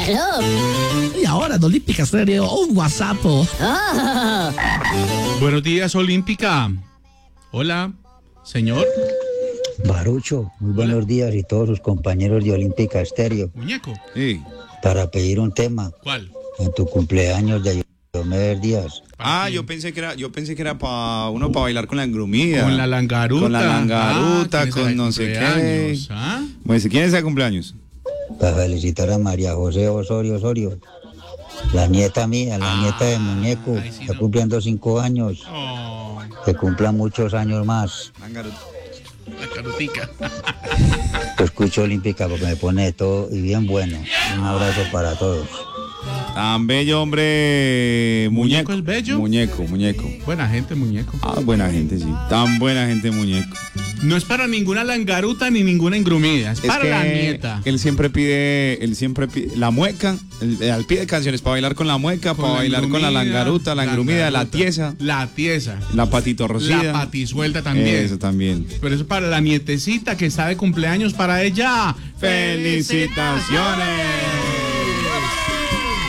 Aló. Y ahora en Olímpica Estéreo, un WhatsApp. Buenos días, Olímpica. Hola, señor. Barucho, muy buenos días y todos sus compañeros de Olímpica Estéreo. Muñeco. Sí. Para pedir un tema ¿Cuál? en tu cumpleaños de Diomedes Díaz. Ah, yo pensé que era para bailar con la engrumida. Con la langaruta. Con la langaruta, ¿quién es con el no sé qué. cumpleaños? ¿Ah? Bueno, ¿quién es el cumpleaños? Para felicitar a María José Osorio, la nieta mía, la nieta de Muñeco. ahí sí Está no. cumpliendo 5 años. Oh, Que cumpla muchos años más. Langaruta. la carutica. Te escucho Olímpica porque me pone de todo y bien bueno. Un abrazo para todos. Tan bello, hombre. ¿Muñeco es bello? Muñeco. Buena gente, Muñeco. Ah, buena gente, sí. Tan buena gente, Muñeco. No es para ninguna langaruta ni ninguna engrumida, es para que la nieta. Él siempre pide la mueca, al pie de canciones para bailar con la mueca, Con para la bailar con la engrumida, langaruta, la engrumida, la tiesa, La tiesa. la patito rocida. La patisuelta también. Eso también. Pero eso es para la nietecita que está de cumpleaños, para ella. ¡Felicitaciones!